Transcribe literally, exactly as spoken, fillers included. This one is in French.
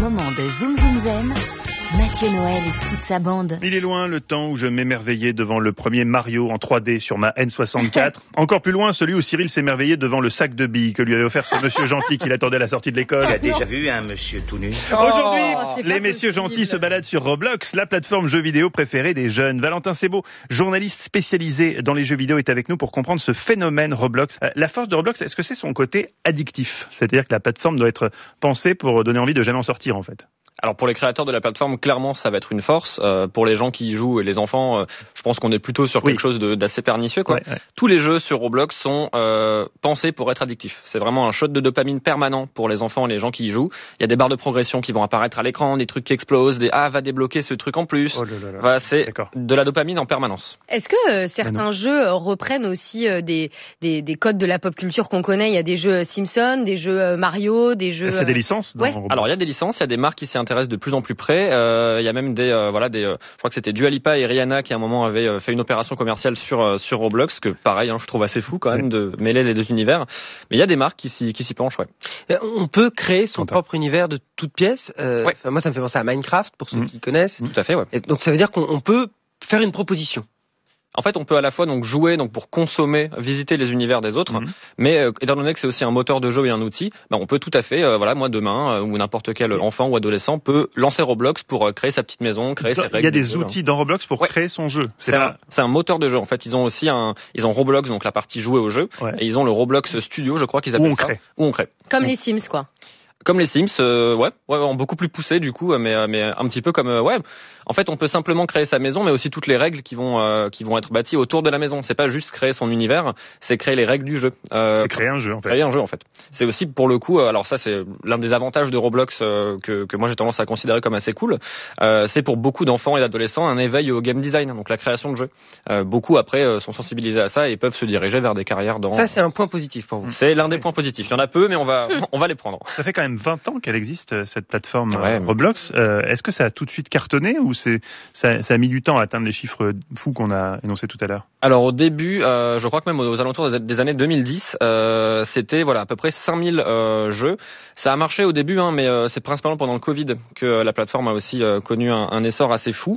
moment de Zoom Zoom Zen, Mathieu Noël et toute sa bande. Il est loin le temps où je m'émerveillais devant le premier Mario en trois D sur ma N soixante-quatre. Encore plus loin, celui où Cyril s'émerveillait devant le sac de billes que lui avait offert ce monsieur gentil qui l'attendait à la sortie de l'école. Tu as déjà vu un monsieur tout nu? Aujourd'hui, Oh, les messieurs possible. gentils se baladent sur Roblox, la plateforme jeux vidéo préférée des jeunes. Valentin Sebaud, journaliste spécialisé dans les jeux vidéo, est avec nous pour comprendre ce phénomène Roblox. Euh, la force de Roblox, est-ce que c'est son côté addictif? C'est-à-dire que la plateforme doit être pensée pour donner envie de jamais en sortir, en fait. Alors pour les créateurs de la plateforme, clairement ça va être une force. Euh, pour les gens qui y jouent et les enfants, euh, je pense qu'on est plutôt sur quelque Oui. chose de, d'assez pernicieux, quoi. Ouais, ouais. Tous les jeux sur Roblox sont euh, pensés pour être addictifs. C'est vraiment un shot de dopamine permanent pour les enfants et les gens qui y jouent. Il y a des barres de progression qui vont apparaître à l'écran, des trucs qui explosent, des ah va débloquer ce truc en plus. Oh là là là. Voilà, c'est D'accord. de la dopamine en permanence. Est-ce que euh, certains jeux euh, reprennent aussi euh, des, des, des codes de la pop culture qu'on connaît? Il y a des jeux Simpsons, des jeux euh, Mario, des jeux... Est-ce qu'il y a des licences dans Ouais. Roblox? Alors il y a des licences, il y a des marques qui s'y intéressent de plus en plus près. Euh, il y a même des euh, voilà des euh, je crois que c'était Dua Lipa et Rihanna qui à un moment avaient euh, fait une opération commerciale sur euh, sur Roblox, que pareil hein, je trouve assez fou quand même de mêler les deux univers. Mais il y a des marques qui s'y qui s'y penchent, ouais. On peut créer son Content. propre univers de toutes pièces. Euh, Ouais. enfin, moi, ça me fait penser à Minecraft, pour ceux Mhm. qui connaissent. Tout à fait, ouais. Et donc, ça veut dire qu'on on peut faire une proposition. En fait, on peut à la fois donc jouer donc pour consommer, visiter les univers des autres, Mhm. mais euh, étant donné que c'est aussi un moteur de jeu et un outil, bah, on peut tout à fait, euh, voilà, moi demain euh, ou n'importe quel enfant ou adolescent peut lancer Roblox pour euh, créer sa petite maison, créer ses règles. Il y a des de jeu, hein. outils dans Roblox pour Ouais. créer son jeu. C'est un, c'est un moteur de jeu. En fait, ils ont aussi un, ils ont Roblox, donc la partie jouer au jeu, Ouais. et ils ont le Roblox Studio, je crois qu'ils Où appellent on ça. crée. Où on crée. Comme les Sims, quoi. Comme les Sims, euh, ouais, ouais, en beaucoup plus poussé du coup, mais mais un petit peu comme euh, ouais. En fait, on peut simplement créer sa maison, mais aussi toutes les règles qui vont euh, qui vont être bâties autour de la maison. C'est pas juste créer son univers, c'est créer les règles du jeu. Euh, C'est créer un jeu, en fait. créer un jeu en fait. C'est aussi pour le coup, euh, alors ça c'est l'un des avantages de Roblox euh, que que moi j'ai tendance à considérer comme assez cool. Euh, c'est pour beaucoup d'enfants et d'adolescents un éveil au game design, donc la création de jeux. Euh, beaucoup après euh, sont sensibilisés à ça et peuvent se diriger vers des carrières dans. Ça, c'est un point positif pour vous. C'est l'un des points positifs. Il y en a peu, mais on va on va les prendre. Ça fait quand même vingt ans qu'elle existe, euh, cette plateforme euh, Ouais. Roblox. Euh, est-ce que ça a tout de suite cartonné ou c'est ça, ça a mis du temps à atteindre les chiffres fous qu'on a énoncés tout à l'heure? Alors au début, euh, je crois que même aux alentours des- des années deux mille dix, euh, c'était voilà à peu près cinq mille euh, jeux. Ça a marché au début, hein, mais euh, c'est principalement pendant le Covid que euh, la plateforme a aussi euh, connu un, un essor assez fou.